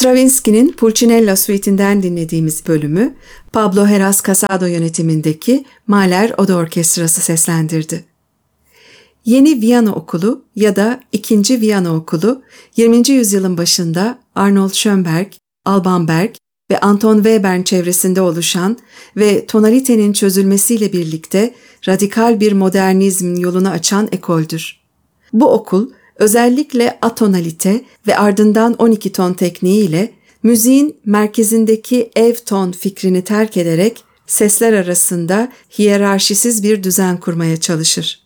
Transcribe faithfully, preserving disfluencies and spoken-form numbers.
Stravinsky'nin Pulcinella Suite'inden dinlediğimiz bölümü Pablo Heras Casado yönetimindeki Mahler Oda Orkestrası seslendirdi. Yeni Viyana Okulu ya da İkinci Viyana Okulu, yirminci yüzyılın başında Arnold Schönberg, Alban Berg ve Anton Webern çevresinde oluşan ve tonalitenin çözülmesiyle birlikte radikal bir modernizmin yolunu açan ekoldür. Bu okul, özellikle atonalite ve ardından on iki ton tekniğiyle müziğin merkezindeki ev ton fikrini terk ederek sesler arasında hiyerarşisiz bir düzen kurmaya çalışır.